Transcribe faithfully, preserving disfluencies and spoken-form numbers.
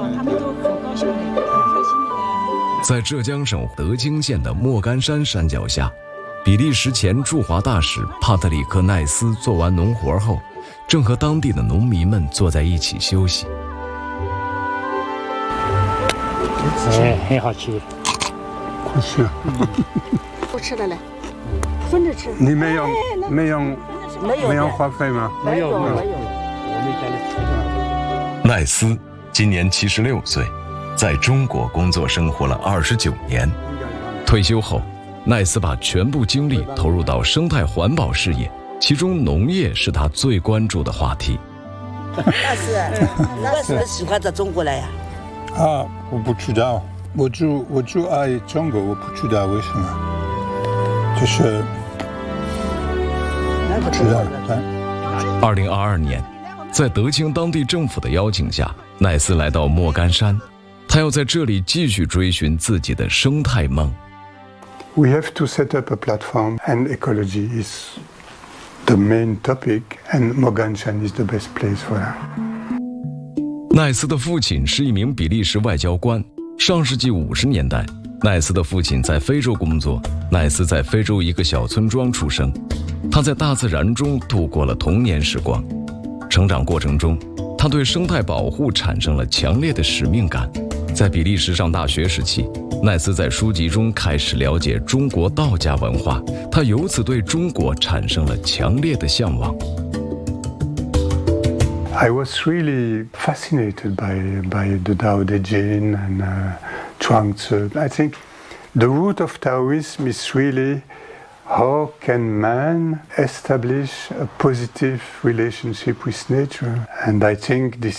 他们都可高兴了，很热心的。 在浙江省德清县的莫干山山脚下，比利时前驻华大使帕特里克·奈斯做完农活后，正和当地的农民们坐在一起休息。 哎，很好吃， 好吃。 不吃了嘞，分着吃。 你没有没有没有没有花费吗？ 没有没有， 没有。 我们家里奈斯今年七十六岁，在中国工作生活了二十九年。退休后，奈斯把全部精力投入到生态环保事业，其中农业是他最关注的话题。 那是，那为什么喜欢到中国来呀？ 啊，我不知道，我就我就爱中国，我不知道为什么，就是不知道。 二零二二年，在德清当地政府的邀请下，奈斯来到莫干山，他要在这里继续追寻自己的生态梦。 We have to set up a platform, and ecology is the main topic, and Moganshan is the best place for that. 奈斯的父亲是一名比利时外交官。上世纪五十年代，奈斯的父亲在非洲工作，奈斯在非洲一个小村庄出生。他在大自然中度过了童年时光。成长过程中，他对生态保护产生了强烈的使命感。在比利时上大学时期，奈斯在书籍中开始了解中国道家文化，他由此对中国产生了强烈的向往。 I was really fascinated by by the Tao Te Ching and uh, Chuang-Tzu. I think the root of Taoism is really how can man establish a positive relationship with nature, and I think this